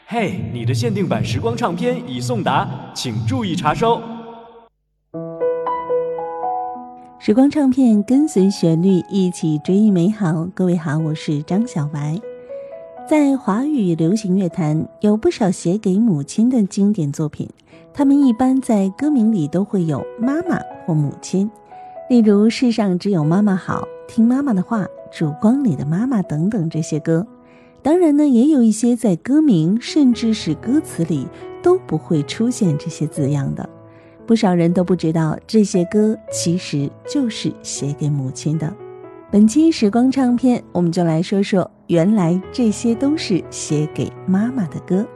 嘿，你的限定版时光唱片已送达，请注意查收。 时光唱片跟随旋律一起追忆美好。各位好，我是张小白。在华语流行乐坛有不少写给母亲的经典作品，他们一般在歌名里都会有妈妈或母亲，例如世上只有妈妈好，听妈妈的话，烛光里的妈妈等等这些歌。当然呢，也有一些在歌名甚至是歌词里都不会出现这些字样的，不少人都不知道这些歌其实就是写给母亲的。本期时光唱片我们就来说说，原来这些都是写给妈妈的歌。